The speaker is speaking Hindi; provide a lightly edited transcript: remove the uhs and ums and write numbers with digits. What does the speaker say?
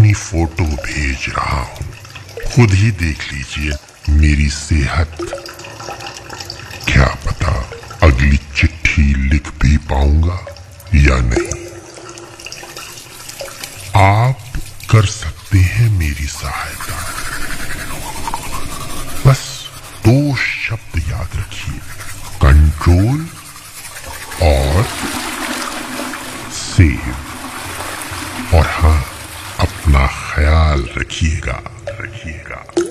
अपनी फोटो भेज रहा हूं, खुद ही देख लीजिए मेरी सेहत। क्या पता अगली चिट्ठी लिख भी पाऊंगा या नहीं। आप कर सकते हैं मेरी सहायता। बस 2 शब्द याद रखिए, कंट्रोल और सेव। और हाँ, अपना ख्याल रखिएगा।